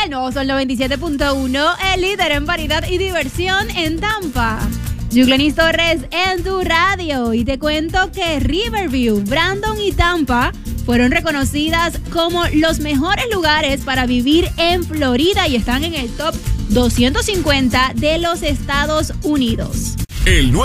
El nuevo Sol 97.1, el líder en variedad y diversión en Tampa. Yuglenis Torres en tu radio. Y te cuento que Riverview, Brandon y Tampa fueron reconocidas como los mejores lugares para vivir en Florida y están en el top 250 de los Estados Unidos. El